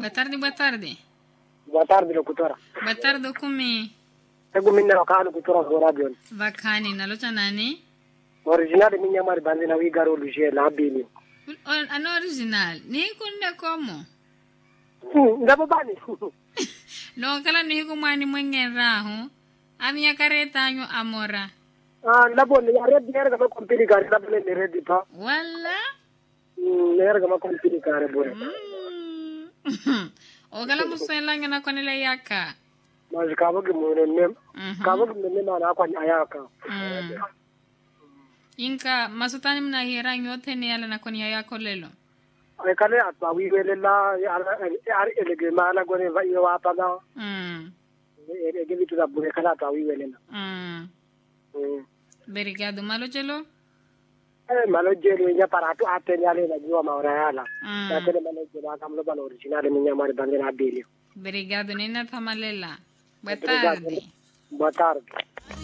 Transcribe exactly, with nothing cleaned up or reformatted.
Boa tarde, boa tarde. Boa tarde, locutora. Boa tarde, kumi. Ego minna wakano kutora kwa radio. Vakani, nalocha nani? Original minya mari bandi na wigaro luje na bini. Ano original? Ni kunde komo? Ndabo bani. No kala ni kumani mwenye raho. Ami ya kareta anyo amora. Ah, ndabo ni ya red ni erga kompini kare ndabo ni red pa. Wala? Mm, ni erga kompini kare bore. O kala muswela ngana konele yaka. Maji kabo ki mwene nem. Kabo ki mwene na kwa ayaka. Inka masutani mna hira nyote ni ala na koni yako lelo. Ay kale atwa wiwele la ari elege mala gone va iyo apa na. Mm. Ege vitu za bure kala atwa wiwele na. Mm. Mm. Obrigado, malo chelo. Eh, malo jelo nya paratu atenya ale na jiwa maura yala. Mm. Ya tele malo jelo akamlo balo original minya mari bandi na bini. Obrigado, nina tamalela. Boa tarde. Boa tarde.